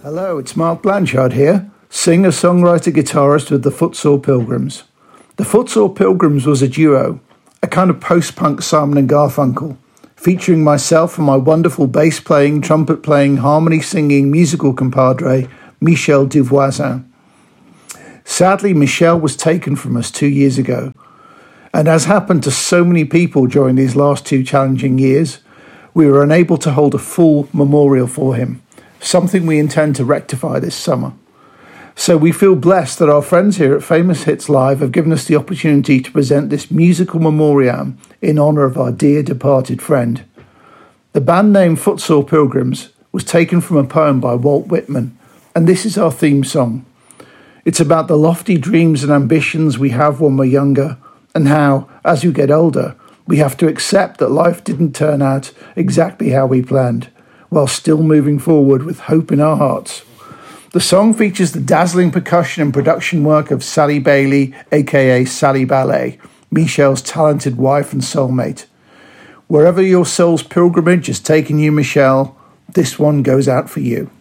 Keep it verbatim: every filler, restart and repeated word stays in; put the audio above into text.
Hello, it's Mark Blanchard here, singer, songwriter, guitarist with the Footsore Pilgrims. The Footsore Pilgrims was a duo, a kind of post-punk Simon and Garfunkel, featuring myself and my wonderful bass-playing, trumpet-playing, harmony-singing musical compadre, Michel Duvoisin. Sadly, Michel was taken from us two years ago, and as happened to so many people during these last two challenging years, we were unable to hold a full memorial for him, something we intend to rectify this summer. So we feel blessed that our friends here at Famous Hits Live have given us the opportunity to present this musical memoriam in honour of our dear departed friend. The band name Footsore Pilgrims was taken from a poem by Walt Whitman, and this is our theme song. It's about the lofty dreams and ambitions we have when we're younger, and how, as you get older, we have to accept that life didn't turn out exactly how we planned, while still moving forward with hope in our hearts. The song features the dazzling percussion and production work of Sally Bailey, aka Sally Ballet, Michel's talented wife and soulmate. Wherever your soul's pilgrimage has taken you, Michel, this one goes out for you.